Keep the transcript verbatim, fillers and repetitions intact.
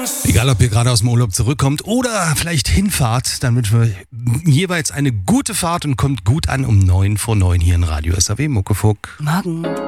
Egal, ob ihr gerade aus dem Urlaub zurückkommt oder vielleicht hinfahrt, dann wünschen wir jeweils eine gute Fahrt und kommt gut an um neun vor neun hier in Radio S A W Muckefuck. Morgen.